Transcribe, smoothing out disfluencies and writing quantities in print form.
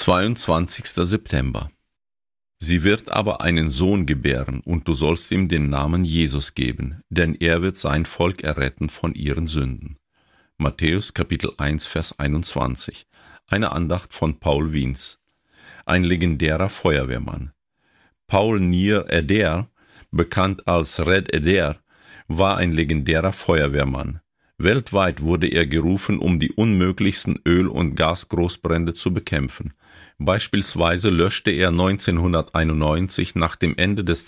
22. September. Sie wird aber einen Sohn gebären, und du sollst ihm den Namen Jesus geben, denn er wird sein Volk erretten von ihren Sünden. Matthäus Kapitel 1, Vers 21. Eine Andacht von Paul Wiens. Ein legendärer Feuerwehrmann. Paul Nir Eder, bekannt als Red Eder, war ein legendärer Feuerwehrmann. Weltweit wurde er gerufen, um die unmöglichsten Öl- und Gasgroßbrände zu bekämpfen. Beispielsweise löschte er 1991 nach dem Ende des